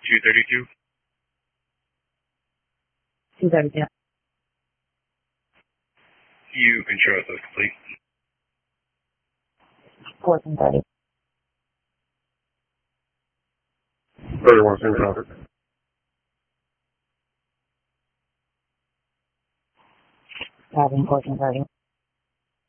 232. 232. You can show us those complete. 1430. 31 same traffic. Driving 1430.